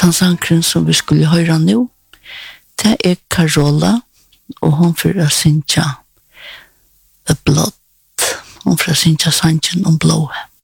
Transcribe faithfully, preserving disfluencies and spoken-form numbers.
Tansankren som vi skulle høre nå, det er Carola, og hun får synge The Blood. Hon får synge sangen om blået.